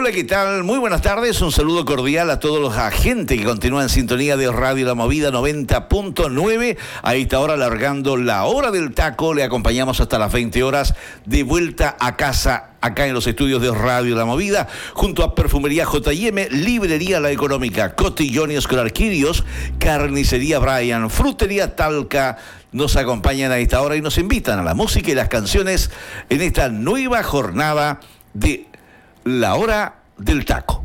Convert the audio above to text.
Hola, ¿qué tal? Muy buenas tardes. Un saludo cordial a todos los agentes que continúan en sintonía de Radio La Movida 90.9. A esta hora, alargando la hora del taco, le acompañamos hasta las 20 horas de vuelta a casa, acá en los estudios de Radio La Movida, junto a Perfumería J&M, Librería La Económica, Cotillón y Oscar Quirios, Carnicería Brian, Frutería Talca. Nos acompañan a esta hora y nos invitan a la música y las canciones en esta nueva jornada de La Hora del Taco.